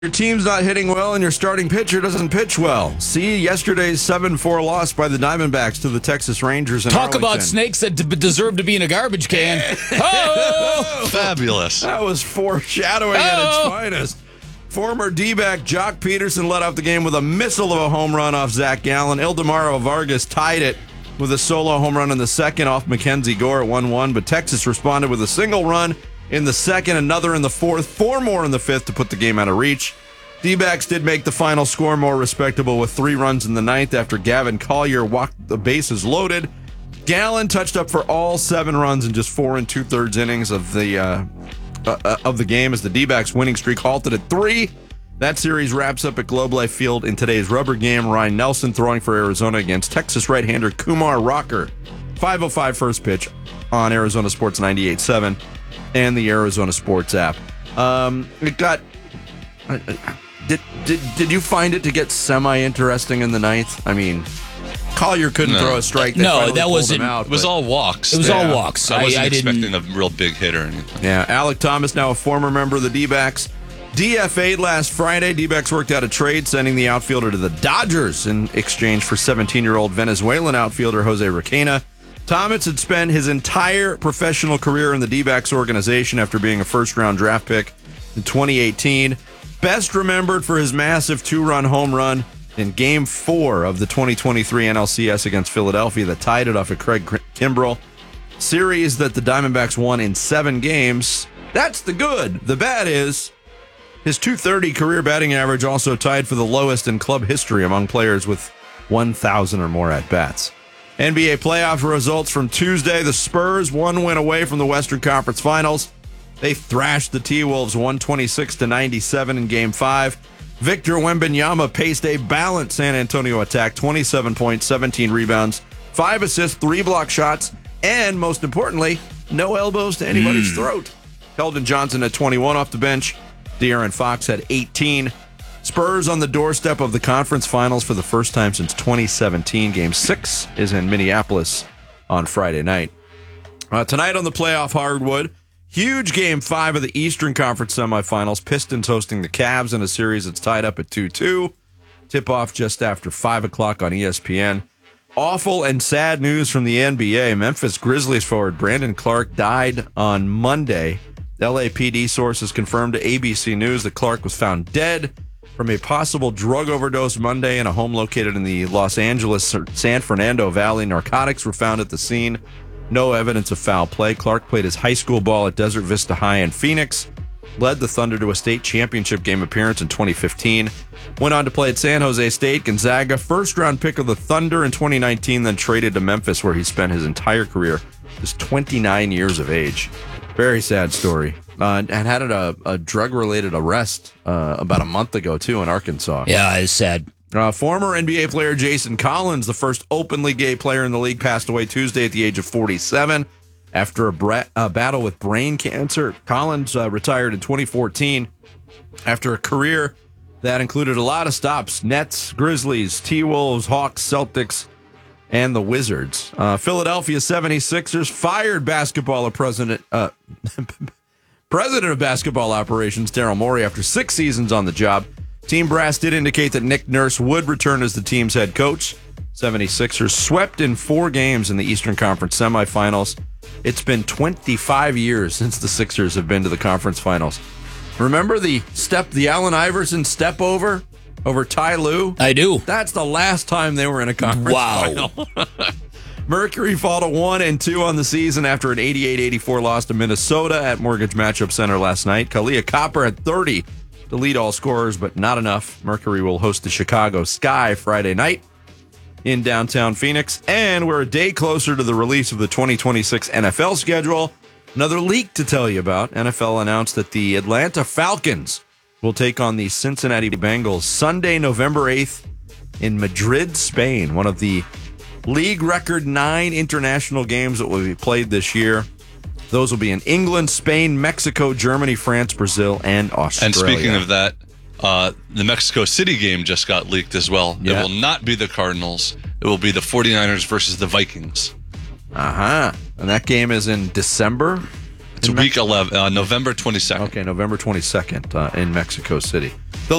Your team's not hitting well and your starting pitcher doesn't pitch well. See yesterday's 7-4 loss by the Diamondbacks to the Texas Rangers in Talk Arlington. about snakes that deserve to be in a garbage can. Oh! Fabulous. That was foreshadowing at its finest. Former D-back Jock Peterson led off the game with a missile of a home run off Zach Gallen. Ildemaro Vargas tied it with a solo home run in the second off Mackenzie Gore at 1-1, but Texas responded with a single run in the second, another in the fourth, four more in the fifth to put the game out of reach. D-backs did make the final score more respectable with 3 runs in the ninth after Gavin Collier walked the bases loaded. Gallen touched up for all 7 runs in just 4 2/3 innings of the game as the D-backs winning streak halted at 3. That series wraps up at Globe Life Field in today's rubber game. Ryan Nelson throwing for Arizona against Texas right-hander Kumar Rocker. 5:05 first pitch on Arizona Sports 98.7 and the Arizona Sports app. It got... Did you find it to get semi-interesting in the ninth? I mean, Collier couldn't throw a strike. No, that wasn't. It was all walks. It was all walks. I wasn't expecting didn't... a real big hit or anything. Yeah, Alec Thomas, now a former member of the D-backs, DFA'd last Friday. D-backs worked out a trade, sending the outfielder to the Dodgers in exchange for 17-year-old Venezuelan outfielder Jose Requena. Thomas had spent his entire professional career in the D-backs organization after being a first-round draft pick in 2018. Best remembered for his massive 2-run home run in Game 4 of the 2023 NLCS against Philadelphia that tied it off of Craig Kimbrell. Series that the Diamondbacks won in 7 games. That's the good. The bad is his .230 career batting average also tied for the lowest in club history among players with 1,000 or more at-bats. NBA playoff results from Tuesday. The Spurs, 1 win away from the Western Conference Finals. They thrashed the T-Wolves 126-97 in Game 5. Victor Wembanyama paced a balanced San Antonio attack, 27 points, 17 rebounds, 5 assists, 3 block shots, and most importantly, no elbows to anybody's throat. Keldon Johnson had 21 off the bench. De'Aaron Fox had 18. Spurs on the doorstep of the conference finals for the first time since 2017. Game 6 is in Minneapolis on Friday night. Tonight on the playoff hardwood, huge Game 5 of the Eastern Conference semifinals. Pistons hosting the Cavs in a series that's tied up at 2-2. Tip-off just after 5 o'clock on ESPN. Awful and sad news from the NBA. Memphis Grizzlies forward Brandon Clark died on Monday. LAPD sources confirmed to ABC News that Clark was found dead from a possible drug overdose Monday in a home located in the Los Angeles, San Fernando Valley. Narcotics were found at the scene. No evidence of foul play. Clark played his high school ball at Desert Vista High in Phoenix, led the Thunder to a state championship game appearance in 2015, went on to play at San Jose State, Gonzaga, first-round pick of the Thunder in 2019, then traded to Memphis where he spent his entire career, just 29 years of age. Very sad story. And had a drug-related arrest about a month ago, too, in Arkansas. Yeah, it's sad. Former NBA player Jason Collins, the first openly gay player in the league, passed away Tuesday at the age of 47 after a battle with brain cancer. Collins retired in 2014 after a career that included a lot of stops: Nets, Grizzlies, T-Wolves, Hawks, Celtics, and the Wizards. Philadelphia 76ers fired president of basketball operations Daryl Morey after 6 seasons on the job. Team brass did indicate that Nick Nurse would return as the team's head coach. 76ers swept in 4 games in the Eastern Conference semifinals. It's been 25 years since the Sixers have been to the conference finals. Remember the Allen Iverson step over Ty Lue? I do. That's the last time they were in a conference final. Mercury fall to 1-2 on the season after an 88-84 loss to Minnesota at Mortgage Matchup Center last night. Kalia Copper had 30 to lead all scorers, but not enough. Mercury will host the Chicago Sky Friday night in downtown Phoenix, and we're a day closer to the release of the 2026 NFL schedule. Another leak to tell you about. NFL announced that the Atlanta Falcons will take on the Cincinnati Bengals Sunday, November 8th in Madrid, Spain. One of the league record 9 international games that will be played this year. Those will be in England, Spain, Mexico, Germany, France, Brazil, and Australia. And speaking of that, the Mexico City game just got leaked as well. Yeah. It will not be the Cardinals. It will be the 49ers versus the Vikings. And that game is in December? It's week 11, November 22nd. Okay, November 22nd in Mexico City.